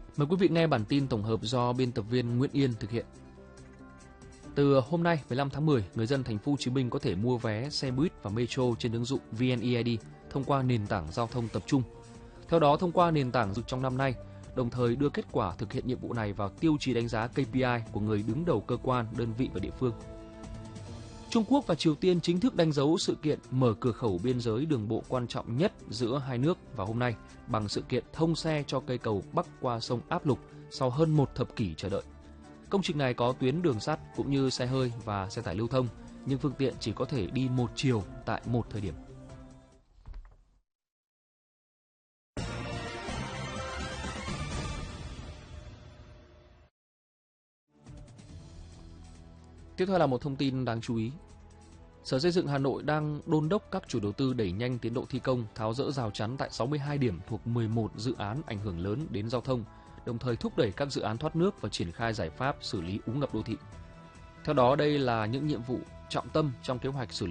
Mời quý vị nghe bản tin tổng hợp do biên tập viên Nguyễn Yên thực hiện. Từ hôm nay 15 tháng 10, người dân thành phố Hồ Chí Minh có thể mua vé xe buýt và metro trên ứng dụng VNeID thông qua nền tảng giao thông tập trung. Theo đó, thông qua nền tảng trong năm nay, đồng thời đưa kết quả thực hiện nhiệm vụ này vào tiêu chí đánh giá KPI của người đứng đầu cơ quan, đơn vị và địa phương. Trung Quốc và Triều Tiên chính thức đánh dấu sự kiện mở cửa khẩu biên giới đường bộ quan trọng nhất giữa hai nước vào hôm nay bằng sự kiện thông xe cho cây cầu bắc qua sông Áp Lục sau hơn một thập kỷ chờ đợi. Công trình này có tuyến đường sắt cũng như xe hơi và xe tải lưu thông, nhưng phương tiện chỉ có thể đi một chiều tại một thời điểm. Tiếp theo là một thông tin đáng chú ý. Sở Xây dựng Hà Nội đang đôn đốc các chủ đầu tư đẩy nhanh tiến độ thi công, tháo dỡ rào chắn tại 62 điểm thuộc 11 dự án ảnh hưởng lớn đến giao thông, đồng thời thúc đẩy các dự án thoát nước và triển khai giải pháp xử lý úng ngập đô thị. Theo đó, đây là những nhiệm vụ trọng tâm trong kế hoạch xử lý